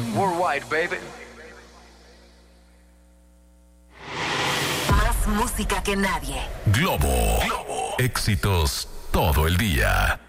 Worldwide, baby. Más música que nadie. Globo. Éxitos todo el día.